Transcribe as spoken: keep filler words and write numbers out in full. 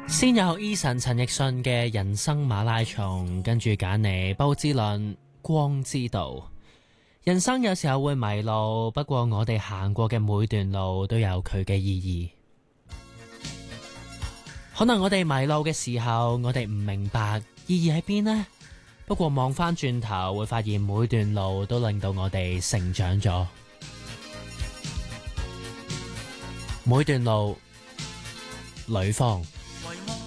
先有 Eason 陳奕迅嘅人生馬拉松，跟住揀你包之倫光之道。人生有時候會迷路，不過我哋行過嘅每段路都有佢嘅意義。可能我哋迷路嘅時候，我哋唔明白意義喺邊呢？不過望翻轉頭，會發現每段路都令到我哋成長咗。每段路，呂方。